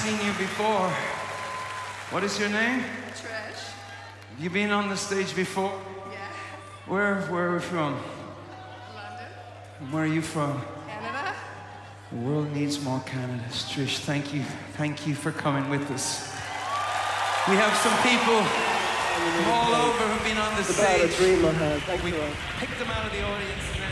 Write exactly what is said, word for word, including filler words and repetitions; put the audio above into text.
seen you before. What is your name? Trish. Have you been on the stage before? Yeah. Where, where are we from? London. And where are you from? Canada. The world needs more Canadas. Trish, thank you. Thank you for coming with us. We have some people from all over who've been on the it's about stage. a dream I had. Thank we you. picked them out of the audience.